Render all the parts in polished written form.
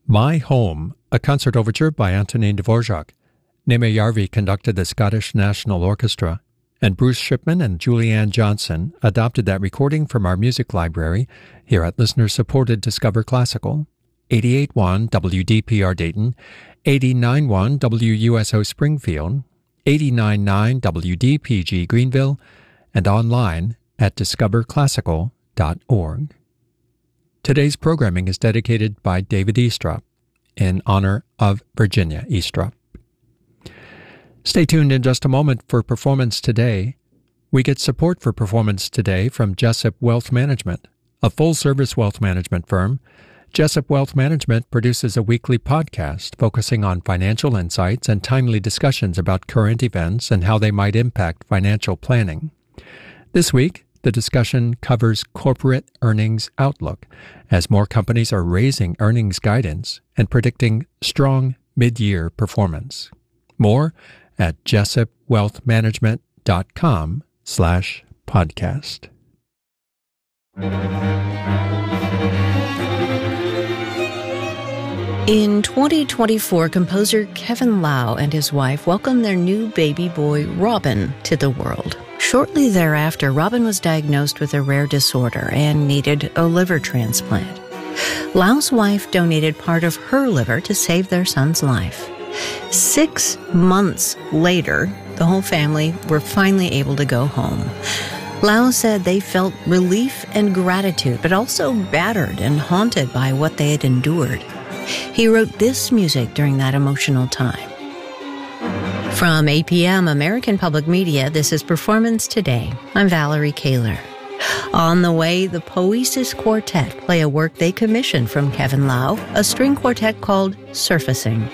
My Home, a concert overture by Antonin Dvorak. Neme Yarvi conducted the Scottish National Orchestra, and Bruce Shipman and Julianne Johnson adopted that recording from our music library here at listener-supported Discover Classical, 88.1 WDPR Dayton, 89.1 WUSO Springfield, 89.9 WDPG Greenville, and online at discoverclassical.org. Today's programming is dedicated by David Eastrop in honor of Virginia Eastrop. Stay tuned in just a moment for Performance Today. We get support for Performance Today from Jessup Wealth Management, a full-service wealth management firm. Jessup Wealth Management produces a weekly podcast focusing on financial insights and timely discussions about current events and how they might impact financial planning. This week, the discussion covers corporate earnings outlook, as more companies are raising earnings guidance and predicting strong mid-year performance. More at jessupwealthmanagement.com/podcast. In 2024, composer Kevin Lau and his wife welcomed their new baby boy, Robin, to the world. Shortly thereafter, Robin was diagnosed with a rare disorder and needed a liver transplant. Lau's wife donated part of her liver to save their son's life. 6 months later, the whole family were finally able to go home. Lau said they felt relief and gratitude, but also battered and haunted by what they had endured. He wrote this music during that emotional time. From APM American Public Media, this is Performance Today. I'm Valerie Kaler. On the way, the Poesis Quartet play a work they commissioned from Kevin Lau, a string quartet called Surfacing.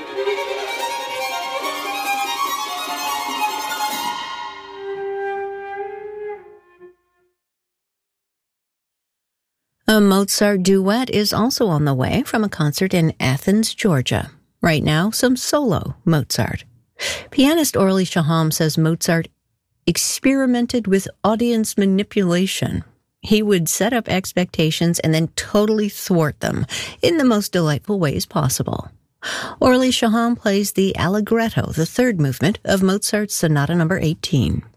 A Mozart duet is also on the way from a concert in Athens, Georgia. Right now, some solo Mozart. Pianist Orly Shaham says Mozart experimented with audience manipulation. He would set up expectations and then totally thwart them in the most delightful ways possible. Orly Shaham plays the Allegretto, the third movement of Mozart's Sonata No. 18.